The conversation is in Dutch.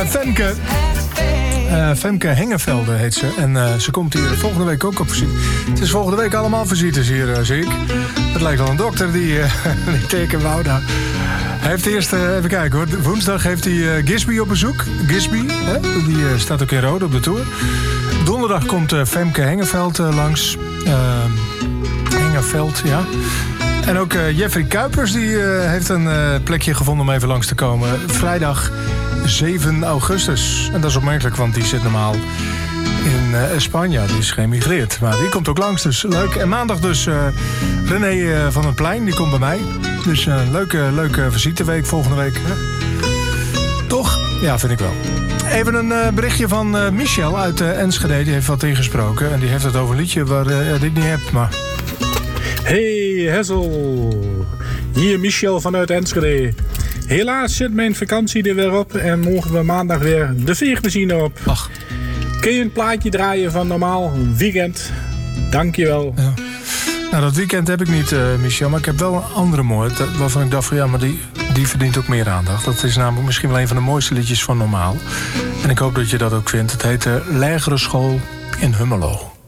Femke Hengevelde heet ze. En ze komt hier volgende week ook op visite. Het is volgende week allemaal visites hier, zie ik. Het lijkt wel een dokter die teken wou daar. Hij heeft eerst, even kijken hoor. Woensdag heeft hij Gisby op bezoek. Gisby, hè? Die staat ook in Rode op de tour. Donderdag komt Femke Hengeveld langs. Hengeveld, ja. En ook Jeffrey Kuipers die heeft een plekje gevonden om even langs te komen. Vrijdag 7 augustus. En dat is opmerkelijk, want die zit normaal in Spanje. Die is geëmigreerd. Maar die komt ook langs, dus leuk. En maandag dus René van den Plein, die komt bij mij. Dus een leuke visiteweek volgende week. Hè? Toch? Ja, vind ik wel. Even een berichtje van Michel uit Enschede. Die heeft wat ingesproken. En die heeft het over een liedje waar ik niet heb, maar... Hey Hessel, hier Michel vanuit Enschede. Helaas zit mijn vakantie er weer op en mogen we maandag weer de veegmachine op. Ach. Kun je een plaatje draaien van normaal weekend? Dankjewel. Ja. Nou, dat weekend heb ik niet, Michel, maar ik heb wel een andere mooie. Waarvan ik dacht van ja, maar die verdient ook meer aandacht. Dat is namelijk misschien wel een van de mooiste liedjes van normaal. En ik hoop dat je dat ook vindt. Het heet Lagere School in Hummelo.